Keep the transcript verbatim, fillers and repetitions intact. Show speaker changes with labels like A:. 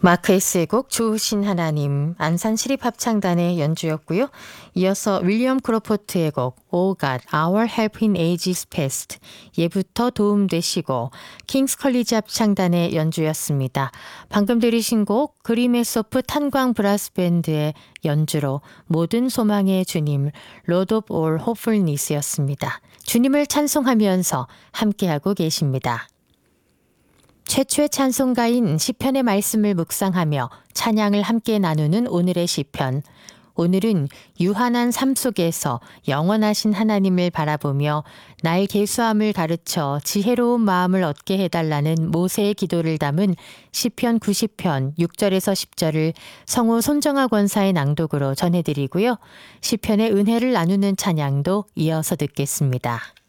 A: 마크 S의 곡 좋으신 하나님, 안산시립합창단의 연주였고요. 이어서 윌리엄 크로포트의 곡 Oh God, Our Help in Ages Past, 예부터 도움되시고, 킹스 컬리지 합창단의 연주였습니다. 방금 들으신 곡 그림의 소프 탄광 브라스밴드의 연주로 모든 소망의 주님, Lord of All Hopefulness였습니다. 주님을 찬송하면서 함께하고 계십니다. 최초의 찬송가인 시편의 말씀을 묵상하며 찬양을 함께 나누는 오늘의 시편. 오늘은 유한한 삶 속에서 영원하신 하나님을 바라보며 날 계수함을 가르쳐 지혜로운 마음을 얻게 해달라는 모세의 기도를 담은 시편 구십 편 육 절에서 십 절을 성우 손정아 권사의 낭독으로 전해드리고요. 시편의 은혜를 나누는 찬양도 이어서 듣겠습니다.